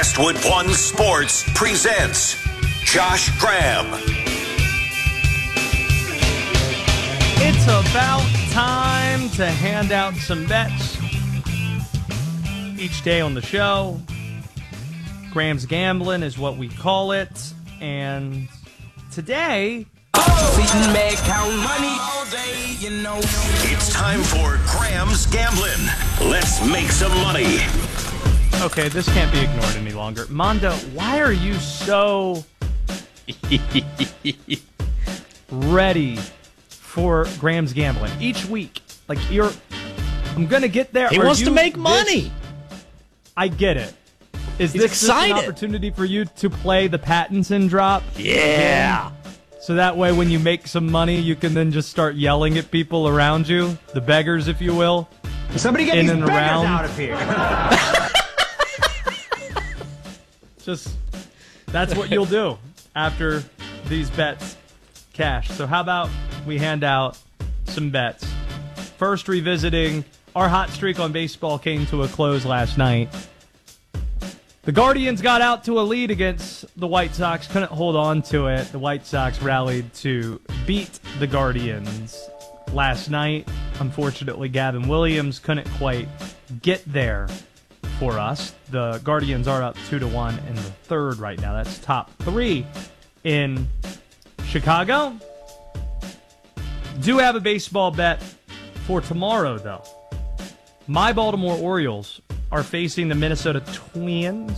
Westwood One Sports presents Josh Graham. It's about time to hand out some bets each day on the show. Graham's Gambling is what we call it. And today... It's time for Graham's Gambling. Let's make some money. Okay, this can't be ignored any longer. Mondo, why are you so ready for Graham's Gambling each week? Like, I'm going to get there. He wants to make money. I get it. Is He's this excited. Just an opportunity for you to play the Pattinson drop? Yeah. So that way when you make some money, you can then just start yelling at people around you, the beggars, if you will. Somebody get in these and beggars around. out of here. Just, that's what you'll do after these bets cash. So how about we hand out some bets? First, revisiting our hot streak on baseball came to a close last night. The Guardians got out to a lead against the White Sox, couldn't hold on to it. The White Sox rallied to beat the Guardians last night. Unfortunately, Gavin Williams couldn't quite get there for us. The Guardians are up 2-1 in the third right now. That's top three in Chicago. Do have a baseball bet for tomorrow, though. My Baltimore Orioles are facing the Minnesota Twins.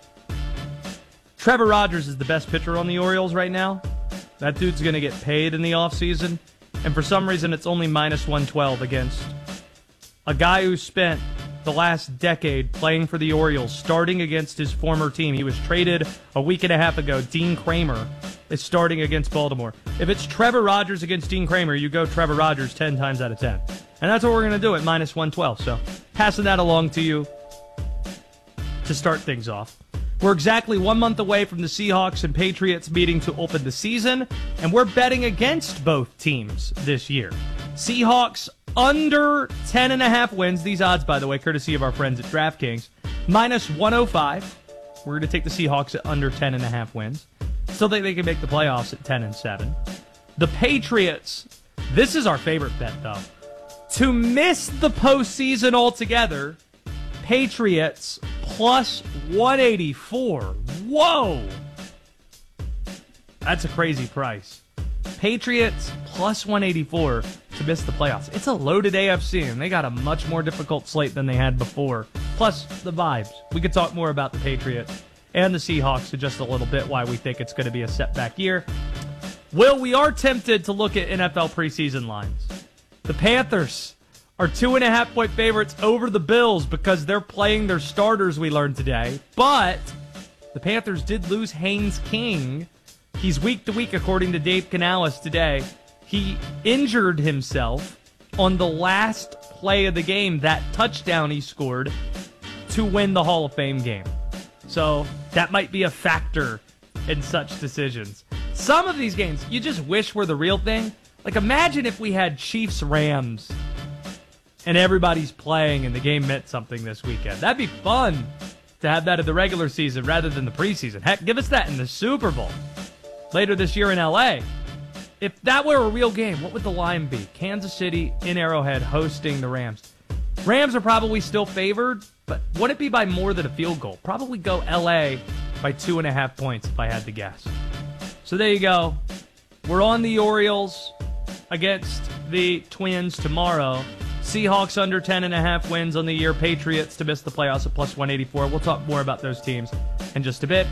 Trevor Rogers is the best pitcher on the Orioles right now. That dude's going to get paid in the offseason. And for some reason, it's only minus 112 against a guy who spent the last decade playing for the Orioles, starting against his former team. He was traded a week and a half ago. Dean Kramer is starting against Baltimore. If it's Trevor Rogers against Dean Kramer, you go Trevor Rogers 10 times out of 10. And that's what we're going to do at minus 112. So passing that along to you to start things off. We're exactly 1 month away from the Seahawks and Patriots meeting to open the season, and we're betting against both teams this year. Seahawks under 10.5 wins. These odds, by the way, courtesy of our friends at DraftKings. Minus 105. We're going to take the Seahawks at under 10.5 wins. Still think they can make the playoffs at 10-7. The Patriots, this is our favorite bet, though. To miss the postseason altogether, Patriots plus 184. Whoa! That's a crazy price. Patriots plus 184 to miss the playoffs. It's a loaded AFC, and they got a much more difficult slate than they had before. Plus, the vibes. We could talk more about the Patriots and the Seahawks in just a little bit, why we think it's going to be a setback year. Will, we are tempted to look at NFL preseason lines. The Panthers are 2.5-point favorites over the Bills because they're playing their starters, we learned today. But the Panthers did lose Haynes King. He's week to week, according to Dave Canales today. He injured himself on the last play of the game, that touchdown he scored to win the Hall of Fame game. So that might be a factor in such decisions. Some of these games, you just wish were the real thing. Like, imagine if we had Chiefs-Rams and everybody's playing and the game meant something this weekend. That'd be fun to have that in the regular season rather than the preseason. Heck, give us that in the Super Bowl later this year in L.A. If that were a real game, what would the line be? Kansas City in Arrowhead hosting the Rams. Rams are probably still favored, but would it be by more than a field goal? Probably go L.A. by 2.5 points if I had to guess. So there you go. We're on the Orioles against the Twins tomorrow. Seahawks under 10.5 wins on the year. Patriots to miss the playoffs at plus 184. We'll talk more about those teams in just a bit.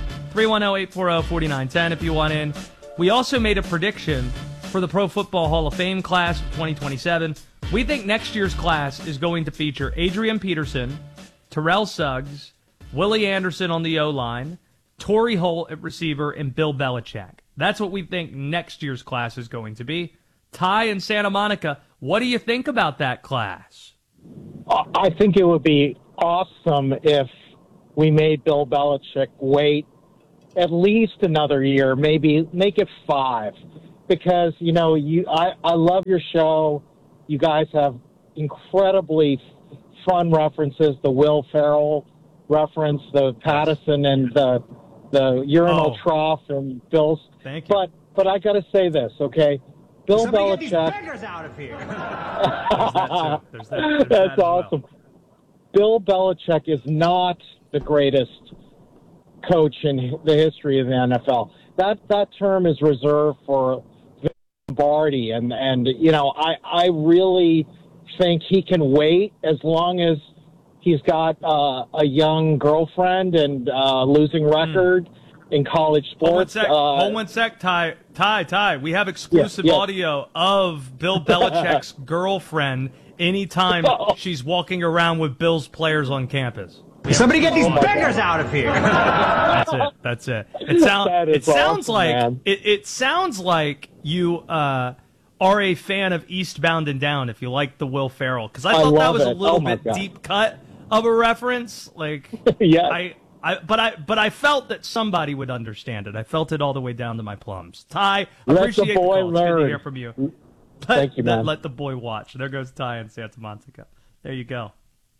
310-840-4910 if you want in. We also made a prediction for the Pro Football Hall of Fame class of 2027. We think next year's class is going to feature Adrian Peterson, Terrell Suggs, Willie Anderson on the O-line, Torrey Holt at receiver, and Bill Belichick. That's what we think next year's class is going to be. Ty in Santa Monica, what do you think about that class? I think it would be awesome if we made Bill Belichick wait at least another year, maybe make it 5. Because, you know, I love your show. You guys have incredibly fun references to Will Ferrell reference the Patterson and the urinal trough and Bill's. Thank you. But I got to say this, okay? Bill Somebody Belichick. get these beggars out of here. There's that That's as well. awesome. Bill Belichick is not the greatest coach in the history of the NFL. That term is reserved for Vince Lombardi, and I really think he can wait as long as he's got a young girlfriend and losing record in college sports. Hold one sec, Ty. We have exclusive audio of Bill Belichick's girlfriend anytime she's walking around with Bill's players on campus. Somebody get these beggars out of here. That's it. It sounds awesome, like man. it sounds like you are a fan of Eastbound and Down. If you like the Will Ferrell, because I thought that love was a it. little Oh, my bit God. deep cut of a reference. Like, Yes. but I felt that somebody would understand it. I felt it all the way down to my plums. Ty, Let the appreciate boy the call. It's good to learn. hear from you. Thank you, man. Let the boy watch. There goes Ty in Santa Monica. There you go.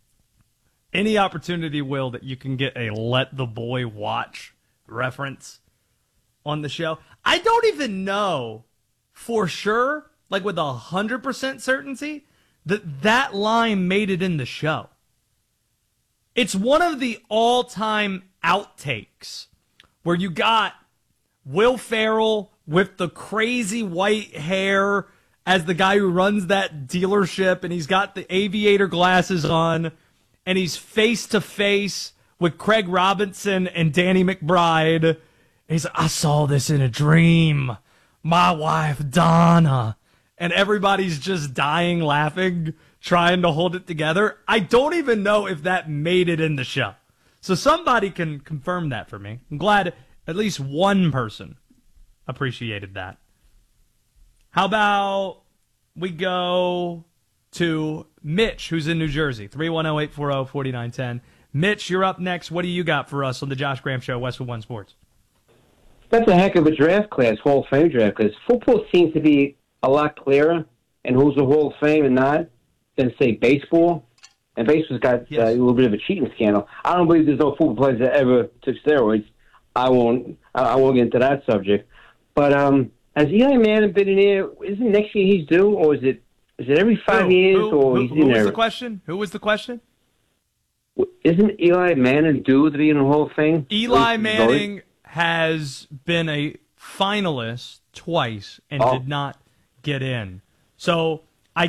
Any opportunity, Will, that you can get a "let the boy watch" reference on the show. I don't even know for sure, like with 100% certainty, that line made it in the show. It's one of the all-time outtakes where you got Will Ferrell with the crazy white hair as the guy who runs that dealership, and he's got the aviator glasses on, and he's face-to-face with Craig Robinson and Danny McBride. And he's like, I saw this in a dream. My wife, Donna. And everybody's just dying laughing, trying to hold it together. I don't even know if that made it in the show. So somebody can confirm that for me. I'm glad at least one person appreciated that. How about we go to Mitch, who's in New Jersey, 310-840-4910. Mitch, you're up next. What do you got for us on the Josh Graham Show, Westwood One Sports? That's a heck of a draft class, Hall of Fame draft, because football seems to be a lot clearer and who's a Hall of Fame and not than, say, baseball. And baseball's got a little bit of a cheating scandal. I don't believe there's no football players that ever took steroids. I won't get into that subject. But has Eli Manning been in here? Isn't next year he's due, or is it every 5 years, or he's in there? Who was the question? Who was the question? Isn't Eli Manning due to be in the Hall of Fame? Eli Manning has been a finalist twice and did not get in. So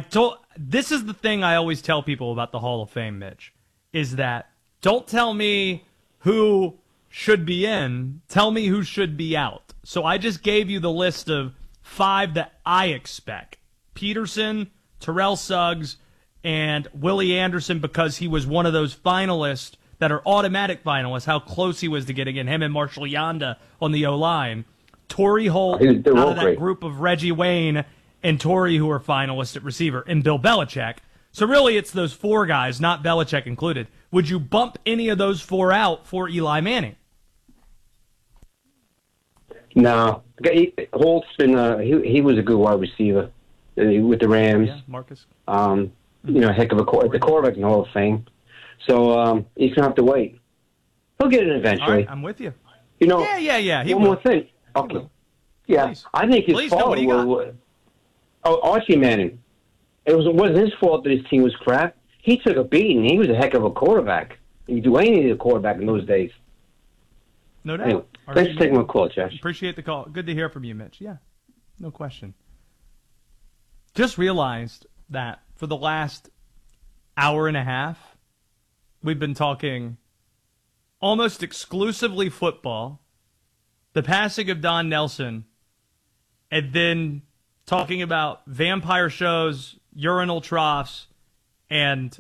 this is the thing I always tell people about the Hall of Fame, Mitch, is that don't tell me who should be in, tell me who should be out. So I just gave you the list of 5 that I expect. Peterson, Terrell Suggs, and Willie Anderson, because he was one of those finalists that are automatic finalists, how close he was to getting in, him and Marshall Yanda on the O-line. Torrey Holt out of that group of Reggie Wayne and Torrey, who are finalists at receiver, and Bill Belichick. So really it's those 4 guys, not Belichick included. Would you bump any of those 4 out for Eli Manning? No. Holt's been he was a good wide receiver with the Rams. Yeah, Marcus. Heck of the quarterback in the Hall of Fame. So he's going to have to wait. He'll get it eventually. All right, I'm with you. Yeah. He One will. more thing. Okay. will. Yeah, Please. I think his Please, fault what do you got? Archie Manning. It wasn't his fault that his team was crap. He took a beating. He was a heck of a quarterback. You do anything to a quarterback in those days. No doubt. Anyway, thanks for taking my call, Josh. Appreciate the call. Good to hear from you, Mitch. Yeah, no question. Just realized that for the last hour and a half, we've been talking almost exclusively football, the passing of Don Nelson, and then talking about vampire shows, urinal troughs, and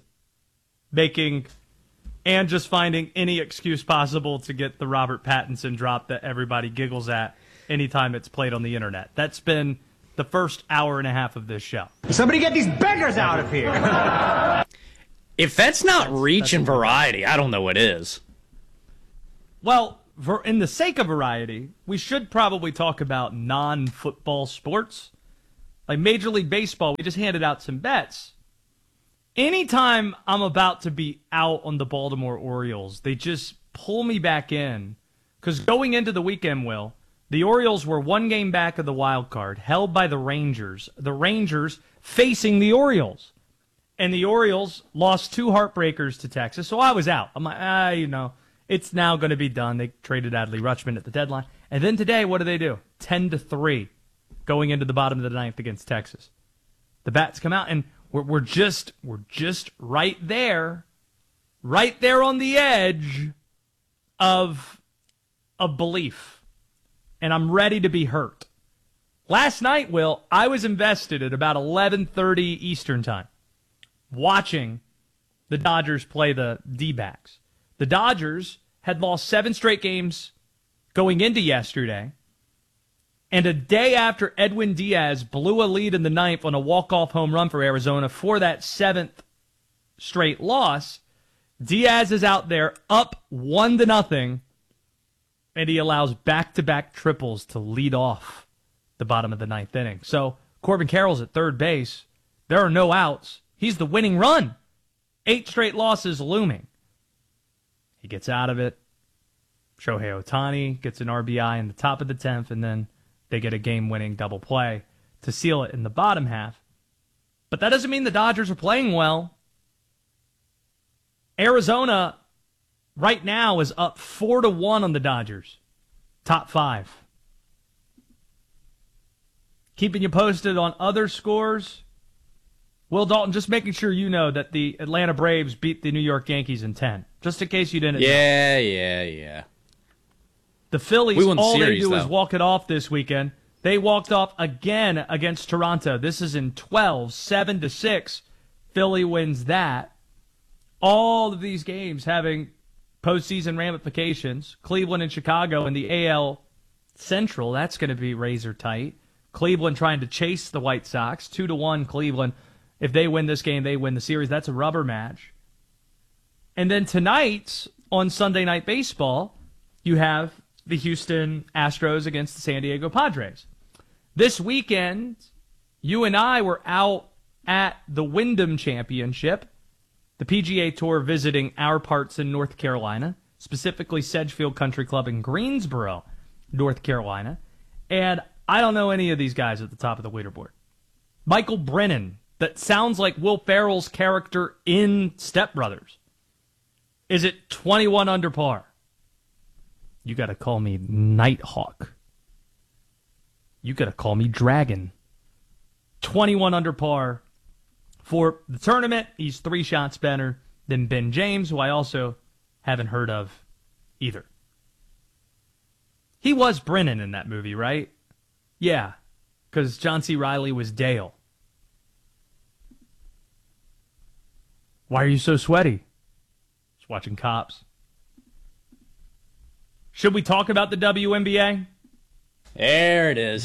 just finding any excuse possible to get the Robert Pattinson drop that everybody giggles at anytime it's played on the internet. That's been the first hour and a half of this show. Somebody get these beggars out of here. If that's not reach and variety, I don't know what is. Well, in the sake of variety, we should probably talk about non-football sports. Like Major League Baseball, we just handed out some bets. anytime I'm about to be out on the Baltimore Orioles, they just pull me back in. Because going into the weekend, Will, the Orioles were 1 game back of the wild card, held by the Rangers. The Rangers facing the Orioles. And the Orioles lost 2 heartbreakers to Texas, so I was out. I'm like, it's now going to be done. They traded Adley Rutschman at the deadline. And then today, what do? 10-3 going into the bottom of the 9th against Texas. The bats come out, and we're just right there on the edge of belief. And I'm ready to be hurt. Last night, Will, I was invested at about 11:30 Eastern time watching the Dodgers play the D-backs. The Dodgers had lost 7 straight games going into yesterday, and a day after Edwin Diaz blew a lead in the 9th on a walk-off home run for Arizona for that 7th straight loss, Diaz is out there up 1-0, and he allows back-to-back triples to lead off the bottom of the 9th inning. So Corbin Carroll's at third base. There are no outs. He's the winning run. 8 straight losses looming. He gets out of it. Shohei Ohtani gets an RBI in the top of the 10th, and then they get a game-winning double play to seal it in the bottom half. But that doesn't mean the Dodgers are playing well. Arizona right now is up 4-1 on the Dodgers. Top 5. Keeping you posted on other scores. Will Dalton, just making sure you know that the Atlanta Braves beat the New York Yankees in 10. Just in case you didn't know. Yeah. The Phillies, all they do though. is walk it off this weekend. They walked off again against Toronto. This is in 12, 7-6. Philly wins that. All of these games having postseason ramifications. Cleveland and Chicago in the AL Central, that's going to be razor tight. Cleveland trying to chase the White Sox. 2-1 Cleveland. If they win this game, they win the series. That's a rubber match. And then tonight, on Sunday Night Baseball, you have the Houston Astros against the San Diego Padres. This weekend, you and I were out at the Wyndham Championship, the PGA Tour visiting our parts in North Carolina, specifically Sedgefield Country Club in Greensboro, North Carolina. And I don't know any of these guys at the top of the leaderboard. Michael Brennan, that sounds like Will Ferrell's character in Step Brothers, is it 21 under par? You got to call me Nighthawk. You got to call me Dragon. 21 under par for the tournament. He's 3 shots better than Ben James, who I also haven't heard of either. He was Brennan in that movie, right? Yeah, because John C. Reilly was Dale. Why are you so sweaty? Just watching Cops. Should we talk about the WNBA? There it is.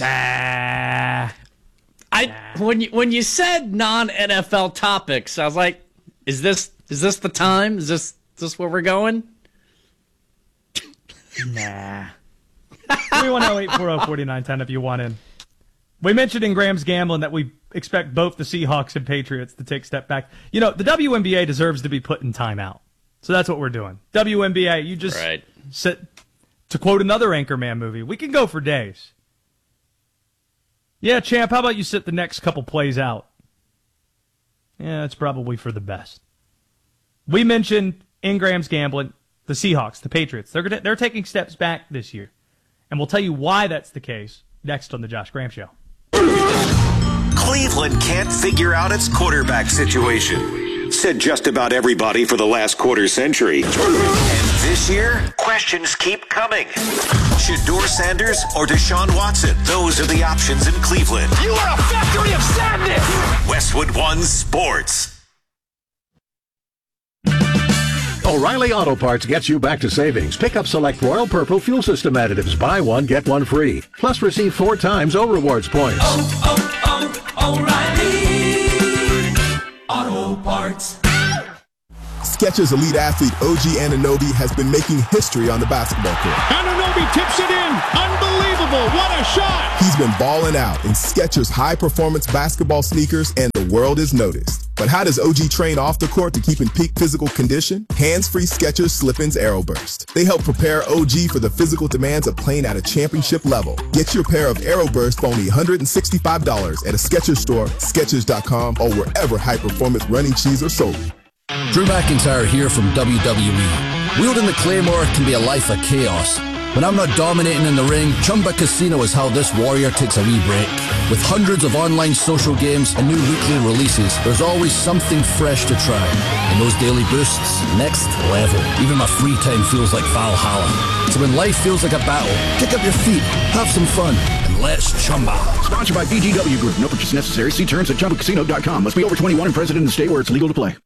When you said non-NFL topics, I was like, is this the time? Is this where we're going? Nah. 310-840-4910 if you want in. We mentioned in Graham's Gambling that we expect both the Seahawks and Patriots to take a step back. You know, the WNBA deserves to be put in timeout. So that's what we're doing. WNBA, you just sit, to quote another Anchorman movie, we can go for days. Yeah, champ, how about you sit the next couple plays out? Yeah, it's probably for the best. We mentioned in Graham's Gambling the Seahawks, the Patriots. They're taking steps back this year. And we'll tell you why that's the case next on the Josh Graham Show. Cleveland can't figure out its quarterback situation, said just about everybody for the last quarter century. And this year, questions keep coming. Shedeur Sanders or Deshaun Watson? Those are the options in Cleveland. You are a factory of sadness! Westwood One Sports. O'Reilly Auto Parts gets you back to savings. Pick up select Royal Purple fuel system additives. Buy one, get one free. Plus receive 4 times O-Rewards points. O'Reilly Auto Parts. Skechers elite athlete OG Anunoby has been making history on the basketball court. Anunoby tips it in. Unbelievable. What a shot. He's been balling out in Skechers high-performance basketball sneakers, and the world is noticed. But how does OG train off the court to keep in peak physical condition? Hands-free Skechers Slip-ins Aeroburst. They help prepare OG for the physical demands of playing at a championship level. Get your pair of Aeroburst for only $165 at a Skechers store, Skechers.com, or wherever high-performance running shoes are sold. Drew McIntyre here from WWE. Wielding the Claymore can be a life of chaos. When I'm not dominating in the ring, Chumba Casino is how this warrior takes a wee break. With hundreds of online social games and new weekly releases, there's always something fresh to try. And those daily boosts, next level. Even my free time feels like Valhalla. So when life feels like a battle, kick up your feet, have some fun, and let's Chumba. Sponsored by VGW Group. No purchase necessary. See terms at ChumbaCasino.com. Must be over 21 and present in the state where it's legal to play.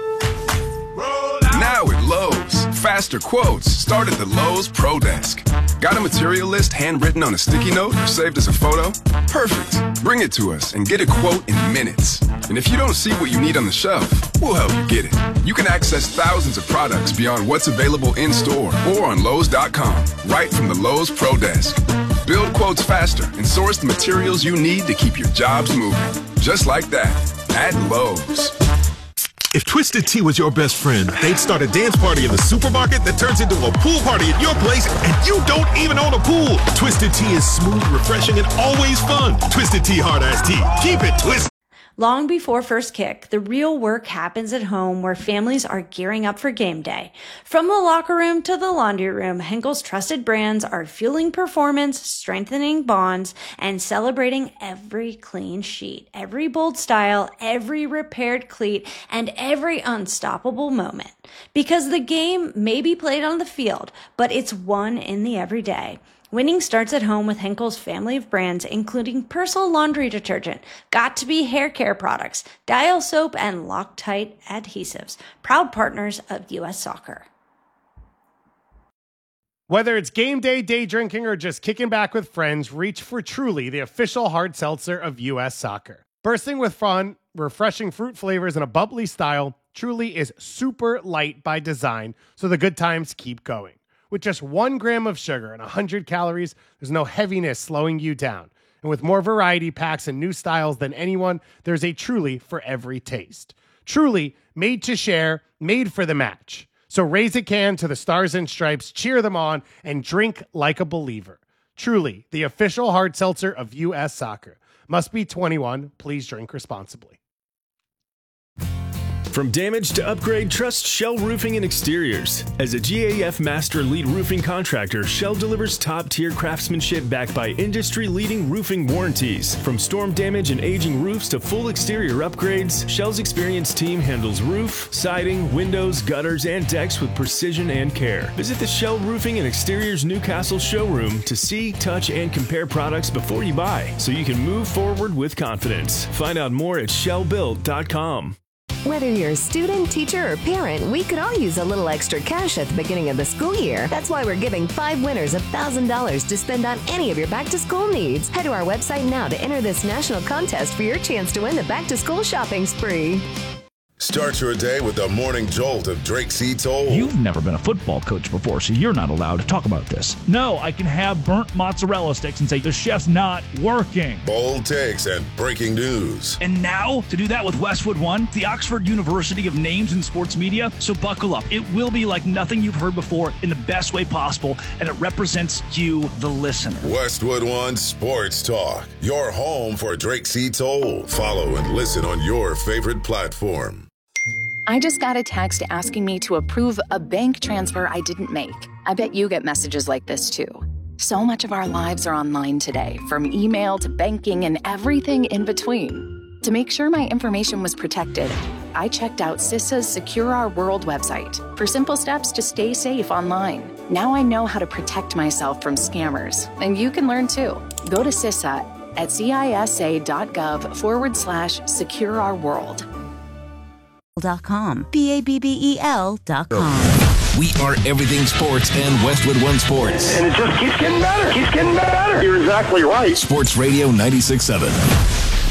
Now at Lowe's, faster quotes start at the Lowe's Pro Desk. Got a material list handwritten on a sticky note or saved as a photo? Perfect. Bring it to us and get a quote in minutes. And if you don't see what you need on the shelf, we'll help you get it. You can access thousands of products beyond what's available in store or on Lowe's.com, right from the Lowe's Pro Desk. Build quotes faster and source the materials you need to keep your jobs moving. Just like that, at Lowe's. If Twisted Tea was your best friend, they'd start a dance party in the supermarket that turns into a pool party at your place, and you don't even own a pool. Twisted Tea is smooth, refreshing, and always fun. Twisted Tea Hard Iced Tea. Keep it twisted. Long before first kick, the real work happens at home where families are gearing up for game day. From the locker room to the laundry room, Henkel's trusted brands are fueling performance, strengthening bonds, and celebrating every clean sheet, every bold style, every repaired cleat, and every unstoppable moment. Because the game may be played on the field, but it's won in the everyday. Winning starts at home with Henkel's family of brands, including Persil laundry detergent, Got2b hair care products, Dial soap, and Loctite adhesives, proud partners of U.S. Soccer. Whether it's game day, day drinking, or just kicking back with friends, reach for Truly, the official hard seltzer of U.S. Soccer. Bursting with fun, refreshing fruit flavors, and a bubbly style, Truly is super light by design, so the good times keep going. With just 1 gram of sugar and 100 calories, there's no heaviness slowing you down. And with more variety packs and new styles than anyone, there's a Truly for every taste. Truly, made to share, made for the match. So raise a can to the Stars and Stripes, cheer them on, and drink like a believer. Truly, the official hard seltzer of U.S. Soccer. Must be 21. Please drink responsibly. From damage to upgrade, trust Shell Roofing and Exteriors. As a GAF Master Lead Roofing Contractor, Shell delivers top-tier craftsmanship backed by industry-leading roofing warranties. From storm damage and aging roofs to full exterior upgrades, Shell's experienced team handles roof, siding, windows, gutters, and decks with precision and care. Visit the Shell Roofing and Exteriors Newcastle showroom to see, touch, and compare products before you buy, so you can move forward with confidence. Find out more at shellbuilt.com. Whether you're a student, teacher, or parent, we could all use a little extra cash at the beginning of the school year. That's why we're giving 5 winners $1,000 to spend on any of your back-to-school needs. Head to our website now to enter this national contest for your chance to win the back-to-school shopping spree. Start your day with the morning jolt of Drake C. Toll. You've never been a football coach before, so you're not allowed to talk about this. No, I can have burnt mozzarella sticks and say the chef's not working. Bold takes and breaking news. And now, to do that with Westwood One, the Oxford University of Names in Sports Media. So buckle up. It will be like nothing you've heard before in the best way possible, and it represents you, the listener. Westwood One Sports Talk, your home for Drake C. Toll. Follow and listen on your favorite platform. I just got a text asking me to approve a bank transfer I didn't make. I bet you get messages like this too. So much of our lives are online today, from email to banking and everything in between. To make sure my information was protected, I checked out CISA's Secure Our World website for simple steps to stay safe online. Now I know how to protect myself from scammers, and you can learn too. Go to CISA at cisa.gov/Secure Our World. .com. BABBEL.com. We are everything sports and Westwood One Sports. And it just keeps getting better. Keeps getting better. You're exactly right. Sports Radio 96.7.